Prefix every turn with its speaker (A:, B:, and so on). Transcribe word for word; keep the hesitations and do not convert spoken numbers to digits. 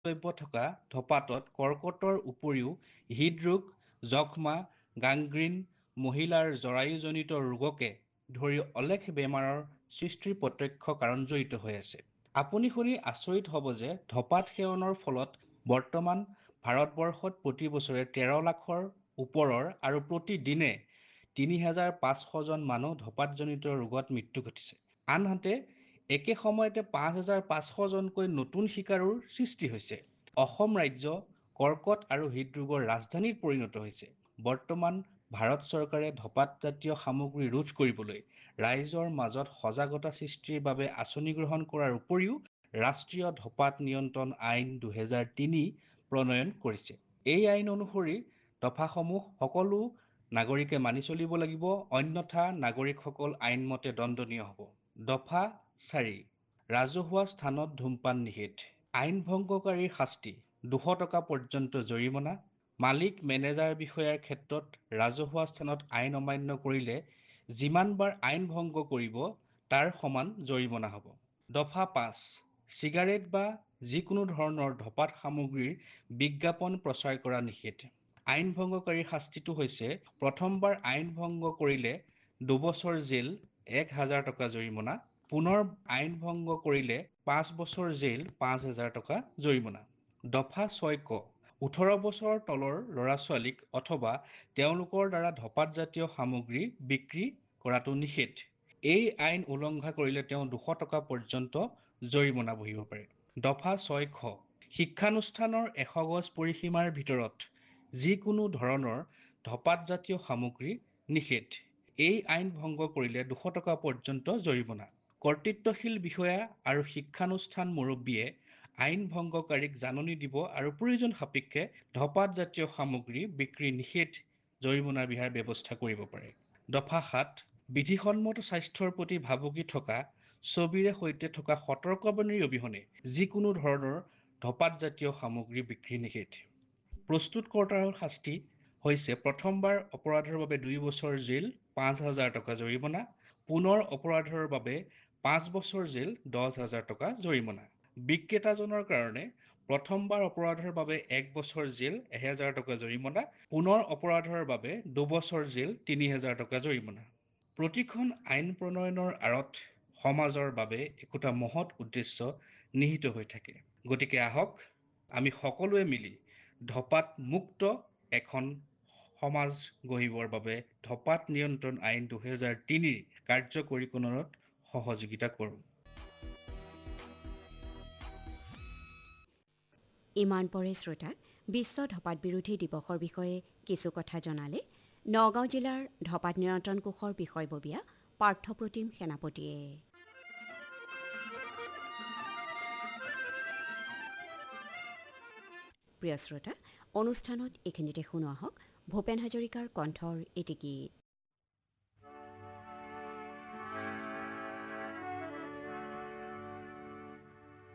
A: দ্ৰব্য থকা ধঁপাতত কৰ্কটৰ উপৰিও হৃদৰোগ, যক্ষ্মা, গাংগ্ৰিন, মহিলাৰ জৰায়ুজনিত ৰোগকে ধৰি অলেখ বেমাৰৰ সৃষ্টিৰ প্ৰত্যক্ষ কাৰণ জড়িত হৈ আছে। আপুনি শুনি আচৰিত হ'ব যে ধঁপাত সেৱনৰ ফলত বৰ্তমান ভাৰতবৰ্ষত প্ৰতি বছৰে তেৰ লাখৰ ওপৰৰ আৰু প্ৰতিদিনে তিনি হাজাৰ পাঁচশ জন মানুহ ধঁপাতজনিত ৰোগত মৃত্যু ঘটিছে। আনহাতে একে সময়তে পাঁচ হাজাৰ পাঁচশ জনকৈ নতুন শিকাৰুৰ সৃষ্টি হৈছে। অসম ৰাজ্য কৰ্কট আৰু হৃদৰোগৰ ৰাজধানীত পৰিণত হৈছে। বৰ্তমান ভাৰত চৰকাৰে ধঁপাতজাতীয় সামগ্ৰী ৰোধ কৰিবলৈ ৰাইজৰ মাজত সজাগতা সৃষ্টিৰ বাবে আঁচনি গ্ৰহণ কৰাৰ উপৰিও ৰাষ্ট্ৰীয় ধঁপাত নিয়ন্ত্ৰণ আইন দুহেজাৰ তিনি প্ৰণয়ন কৰিছে। এই আইন অনুসৰি দফাসমূহ সকলো নাগৰিকে মানি চলিব লাগিব, অন্যথা নাগৰিকসকল আইনমতে দণ্ডনীয় হ'ব। দফা চাৰি, ৰাজহুৱা স্থানত ধূমপান নিষেধ। আইন ভংগকাৰীৰ শাস্তি দুশ টকা পৰ্যন্ত জৰিমনা। মালিক মেনেজাৰ বিষয়াৰ ক্ষেত্ৰত ৰাজহুৱা স্থানত আইন অমান্য কৰিলে যিমান বাৰ আইন ভংগ কৰিব তাৰ সমান জৰিমনা হ'ব। দফা পাঁচ, চিগাৰেট বা যিকোনো ধৰণৰ ধঁপাত সামগ্ৰীৰ বিজ্ঞাপন প্ৰচাৰ কৰা নিষেধ। আইন ভংগকাৰীৰ শাস্তিটো হৈছে প্ৰথমবাৰ আইন ভংগ কৰিলে দুবছৰ জেল, এক হাজাৰ টকা জৰিমনা। পুনৰ আইন ভংগ কৰিলে পাঁচ বছৰ জেল, পাঁচ হাজাৰ টকা জৰিমনা। দফা ছয় ক, ওঠৰ বছৰৰ তলৰ ল'ৰা ছোৱালীক অথবা তেওঁলোকৰ দ্বাৰা ধঁপাতজাতীয় সামগ্ৰী বিক্ৰী কৰাটো নিষেধ। এই আইন উলংঘা কৰিলে তেওঁ দুশ টকা পৰ্যন্ত জৰিমনা ভৰিব পাৰে। দফা ছয় খ, শিক্ষানুষ্ঠানৰ এশ গজ পৰিসীমাৰ ভিতৰত যিকোনো ধৰণৰ ধঁপাতজাতীয় সামগ্ৰী নিষেধ। এই আইন ভংগ কৰিলে দুশ টকা পৰ্যন্ত জৰিমনা। কৰ্তৃত্বশীল বিষয়া আৰু শিক্ষানুষ্ঠান মুৰব্বীয়ে আইন ভংগকাৰীক জাননী দিব আৰু প্ৰয়োজন সাপেক্ষে ধঁপাতজাতীয় সামগ্ৰী বিক্ৰী নিষেধ জৰিমনা বিহাৰ ব্যৱস্থা কৰিব পাৰে। দফা সাত, বিধিসন্মত স্বাস্থ্যৰ প্ৰতি ভাবুকি থকা ছবিৰে সৈতে থকা সতৰ্কবাণীৰ অবিহনে যিকোনো ধৰণৰ ধঁপাতজাতীয় সামগ্ৰী বিক্ৰী নিষেধ। প্ৰস্তুতকৰ্তাৰ শাস্তি হৈছে প্ৰথমবাৰ অপৰাধৰ বাবে দুই বছৰ জেল, পাঁচ হাজাৰ টকা জৰিমনা। পুনৰ অপৰাধৰ বাবে পাঁচ বছৰ জেল, দহ হাজাৰ টকা জৰিমনা। বিক্ৰেতাজনৰ কাৰণে প্ৰথমবাৰ অপৰাধৰ বাবে এক বছৰ জেল, এহেজাৰ টকা জৰিমনা। পুনৰ অপৰাধৰ বাবে দুবছৰ জেল, তিনি হাজাৰ টকা জৰিমনা। প্ৰতিখন আইন প্ৰণয়নৰ আঁৰত সমাজৰ বাবে একোটা মহৎ উদ্দেশ্য নিহিত হৈ থাকে। গতিকে আহক আমি সকলোৱে মিলি ধঁপাত মুক্ত এখন সমাজ গঢ়িবৰ বাবে ধঁপাত নিয়ন্ত্ৰণ আইন দুহেজাৰ তিনিৰ কাৰ্যকৰীকৰণত সহযোগিতা কৰোঁ।
B: ইমান পৰে শ্ৰোতাক বিশ্ব ধঁপাত বিৰোধী দিৱসৰ বিষয়ে কিছু কথা জনালে নগাঁও জিলাৰ ধঁপাত নিয়ন্ত্ৰণ কোষৰ বিষয়ববীয়া পাৰ্থপ্ৰতিম সেনাপতিয়ে। প্ৰিয় শ্ৰোতা, অনুষ্ঠানত এইখিনিতে শুনোৱা হওক ভূপেন হাজৰিকাৰ কণ্ঠৰ এটি গীত।